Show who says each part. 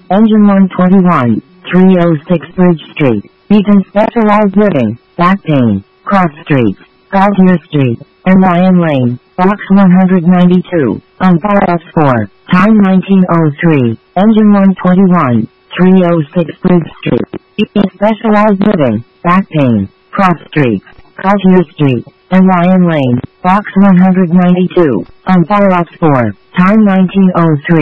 Speaker 1: Engine 121, 306 Bridge Street, Beacon Specialized Living, Back Pain, Cross Streets, Gautier Street, and Lion Lane, Box 192, on Fire F4, time 1903, Engine 121, 306 Bridge Street, Beacon Specialized Living, Back Pain, Cross Streets, Gautier Street, and Lion Lane, Box 192, on Fire F4, time 1903.